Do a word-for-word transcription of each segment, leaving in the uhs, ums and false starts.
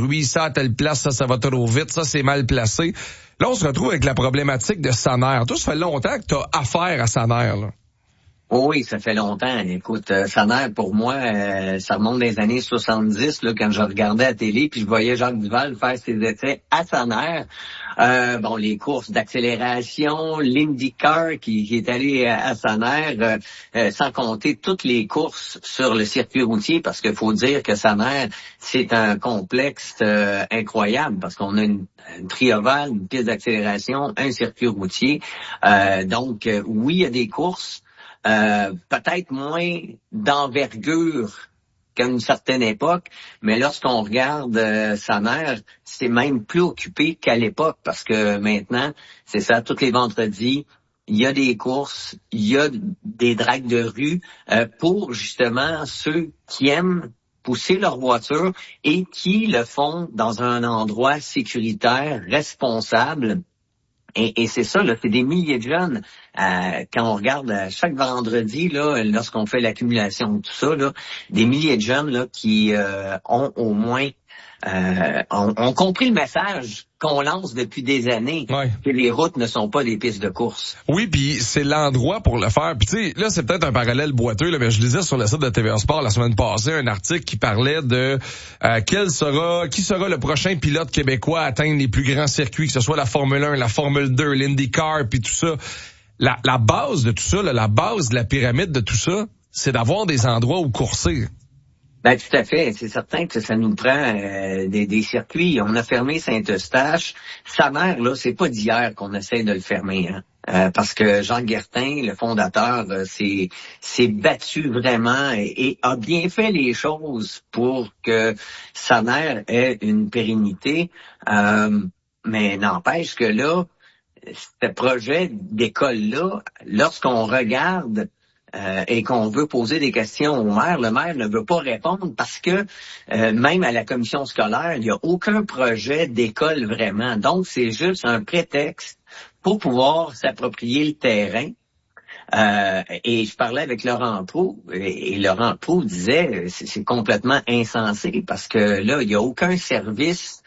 bruit, ça à telle place, ça, ça va trop vite, ça, c'est mal placé. Là, on se retrouve avec la problématique de Sanair. Toi, ça fait longtemps que tu as affaire à Sanair, là. Oui, ça fait longtemps. Écoute, euh, Sanair, pour moi, euh, ça remonte des années soixante-dix, là, quand je regardais à la télé, puis je voyais Jacques Duval faire ses essais à Sanair. Euh, bon, les courses d'accélération, l'IndyCar qui, qui est allé à, à Sanair, euh, euh, sans compter toutes les courses sur le circuit routier, parce qu'il faut dire que Sanair, c'est un complexe euh, incroyable, parce qu'on a une, une triovale, une piste d'accélération, un circuit routier. Euh, donc, euh, oui, il y a des courses, Euh, peut-être moins d'envergure qu'à une certaine époque, mais lorsqu'on regarde euh, Sanair, c'est même plus occupé qu'à l'époque, parce que maintenant, c'est ça, tous les vendredis, il y a des courses, il y a des dragues de rue euh, pour justement ceux qui aiment pousser leur voiture et qui le font dans un endroit sécuritaire, responsable. Et, et c'est ça, là, c'est des milliers de jeunes. Euh, quand on regarde euh, chaque vendredi, là, lorsqu'on fait l'accumulation de tout ça, là, des milliers de jeunes là qui euh, ont au moins euh, ont, ont compris le message qu'on lance depuis des années, ouais. que les routes ne sont pas des pistes de course. Oui, puis c'est l'endroit pour le faire. Puis tu sais, là, c'est peut-être un parallèle boiteux, là, mais je lisais sur le site de T V A Sport la semaine passée un article qui parlait de euh, quel sera, qui sera le prochain pilote québécois à atteindre les plus grands circuits, que ce soit la Formule un, la Formule deux, l'IndyCar, puis tout ça. La, la base de tout ça, là, la base de la pyramide de tout ça, c'est d'avoir des endroits où courser. Ben tout à fait, c'est certain que ça nous prend euh, des, des circuits. On a fermé Saint-Eustache. Sanair, là, c'est pas d'hier qu'on essaie de le fermer, hein. Euh, parce que Jean Guertin, le fondateur, euh, s'est, s'est battu vraiment et, et a bien fait les choses pour que Sanair ait une pérennité. Euh, mais n'empêche que là, ce projet d'école-là, lorsqu'on regarde Euh, et qu'on veut poser des questions au maire, le maire ne veut pas répondre parce que euh, même à la commission scolaire, il n'y a aucun projet d'école vraiment. Donc, c'est juste un prétexte pour pouvoir s'approprier le terrain. Euh, et je parlais avec Laurent Proulx, et, et Laurent Proulx disait c'est, c'est complètement insensé parce que là, il n'y a aucun service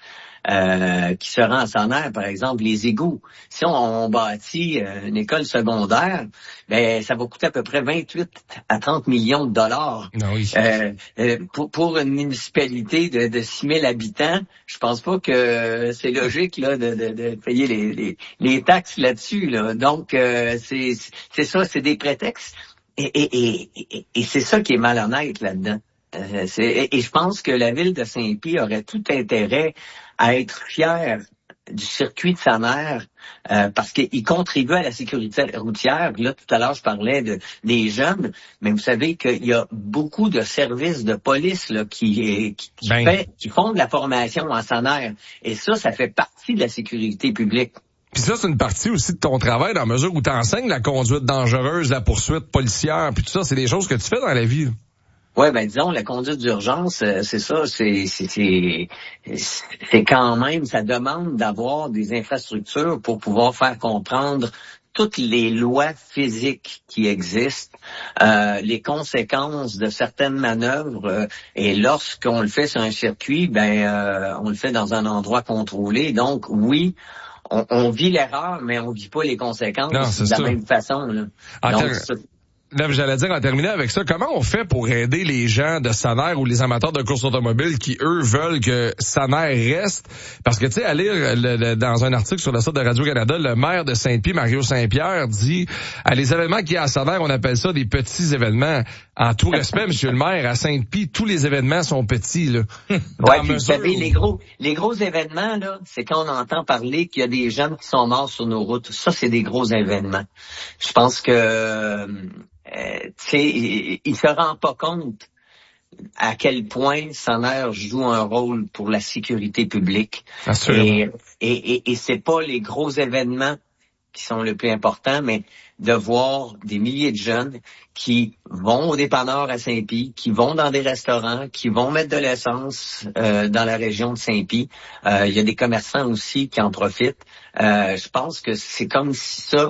Euh, qui se rend à Sanair, par exemple, les égouts. Si on, on bâtit euh, une école secondaire, ben ça va coûter à peu près vingt-huit à trente millions de dollars. Ah oui. Euh, euh, pour, pour une municipalité de, de six mille habitants, je pense pas que c'est logique là de, de, de payer les, les, les taxes là-dessus. Là. Donc, euh, c'est, c'est ça, c'est des prétextes. Et, et, et, et, et c'est ça qui est malhonnête là-dedans. Euh, c'est, et, et je pense que la ville de Saint-Pie aurait tout intérêt à être fière du circuit de Sanair euh, parce qu'il contribue à la sécurité routière. Là, tout à l'heure, je parlais de des jeunes, mais vous savez qu'il y a beaucoup de services de police là, qui, qui, qui, ben. fait, qui font de la formation en Sanair. Et ça, ça fait partie de la sécurité publique. Puis ça, c'est une partie aussi de ton travail dans la mesure où tu enseignes la conduite dangereuse, la poursuite policière, puis tout ça, c'est des choses que tu fais dans la vie. Ouais, ben disons la conduite d'urgence, euh, c'est ça, c'est c'est c'est c'est quand même, ça demande d'avoir des infrastructures pour pouvoir faire comprendre toutes les lois physiques qui existent, euh, les conséquences de certaines manœuvres, euh, et lorsqu'on le fait sur un circuit, ben euh, on le fait dans un endroit contrôlé. Donc oui, on, on vit l'erreur, mais on vit pas les conséquences Non, de la ça. même façon. Là. En Donc, ter- ça, Là, j'allais dire, en terminant avec ça, comment on fait pour aider les gens de Sanair ou les amateurs de course automobile qui, eux, veulent que Sanair reste? Parce que, tu sais, à lire le, le, dans un article sur le site de Radio-Canada, le maire de Saint-Pie, Mario Saint-Pierre, dit à les événements qu'il y a à Sanair, on appelle ça des petits événements. En tout respect, monsieur le maire, à Saint-Pie, tous les événements sont petits, là. Ouais, puis vous savez, les gros, les gros événements, là, c'est quand on entend parler qu'il y a des jeunes qui sont morts sur nos routes. Ça, c'est des gros événements. Je pense que, euh, tu sais, il, il se rend pas compte à quel point Sanair joue un rôle pour la sécurité publique. Assurément. Et, et, et, et c'est pas les gros événements qui sont le plus importants, mais de voir des milliers de jeunes qui vont au dépanneur à Saint-Pie, qui vont dans des restaurants, qui vont mettre de l'essence euh, dans la région de Saint-Pie. Euh, il y a des commerçants aussi qui en profitent. Euh, je pense que c'est comme si ça,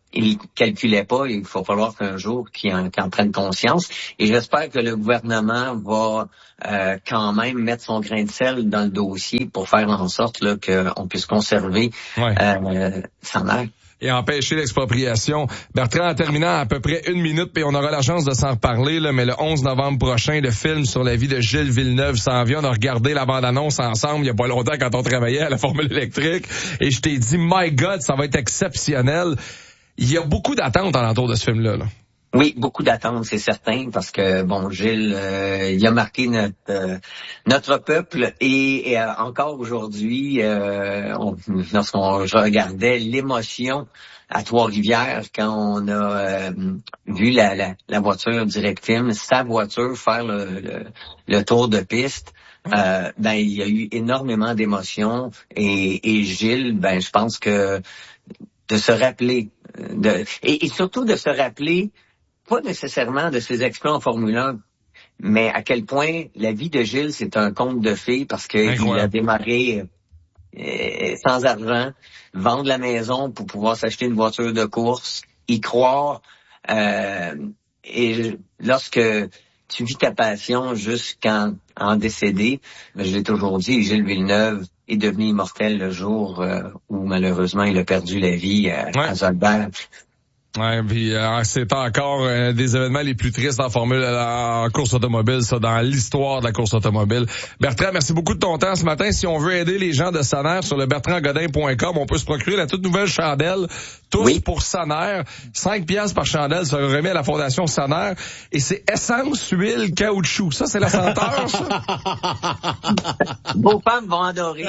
il calculait pas. Il va falloir qu'un jour qu'il en, qu'il en prenne conscience. Et j'espère que le gouvernement va euh, quand même mettre son grain de sel dans le dossier pour faire en sorte là, qu'on puisse conserver ouais. euh, Sanair. Et empêcher l'expropriation. Bertrand, en terminant à peu près une minute, puis on aura la chance de s'en reparler, là, mais le onze novembre prochain, le film sur la vie de Gilles Villeneuve s'en vient. On a regardé la bande-annonce ensemble il y a pas longtemps quand on travaillait à la Formule électrique. Et je t'ai dit, my God, ça va être exceptionnel. Il y a beaucoup d'attentes alentour de ce film-là. Là. Oui, beaucoup d'attentes, c'est certain, parce que bon, Gilles, euh, il a marqué notre euh, notre peuple et, et euh, encore aujourd'hui, euh, on, lorsqu'on je regardais l'émotion à Trois-Rivières quand on a euh, vu la, la, la voiture Direct Film, sa voiture faire le, le, le tour de piste. Euh, ben il y a eu énormément d'émotions et, et Gilles, ben je pense que de se rappeler de et, et surtout de se rappeler pas nécessairement de ses exploits en Formule un, mais à quel point la vie de Gilles, c'est un conte de fées parce qu'il a démarré euh, sans argent, vendre la maison pour pouvoir s'acheter une voiture de course, y croire. Euh, et lorsque tu vis ta passion jusqu'en en décéder, ben, je l'ai toujours dit, Gilles Villeneuve est devenu immortel le jour euh, où malheureusement il a perdu la vie à, ouais. à Zolbert. Ouais, puis euh, c'est encore un des événements les plus tristes en formule en course automobile, ça, dans l'histoire de la course automobile. Bertrand, merci beaucoup de ton temps ce matin. Si on veut aider les gens de Sanair sur le bertrand godin point com, on peut se procurer la toute nouvelle chandelle, tous oui. pour Sanair. cinq piastres par chandelle, ça remet à la Fondation Sanair. Et c'est essence, huile, caoutchouc. Ça, c'est la senteur, ça? Vos femmes vont adorer.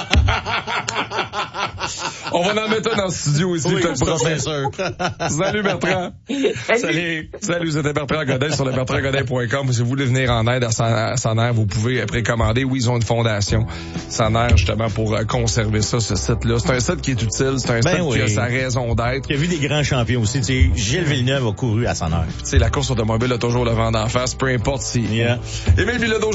On va en mettre un dans le studio ici, oui, je te le promets. Salut Bertrand. Salut. Salut, c'était Bertrand Godin sur le bertrand godin point com. Si vous voulez venir en aide à Sanair, vous pouvez précommander. Oui, ils ont une fondation Sanair justement pour conserver ça, ce site-là. C'est un site qui est utile, c'est un ben site oui. qui a sa raison d'être. Il y a vu des grands champions aussi. Tu sais, Gilles Villeneuve a couru à Sanair. Tu sais, la course automobile a toujours le vent d'en face, peu importe si... Yeah. Émile Bilodeau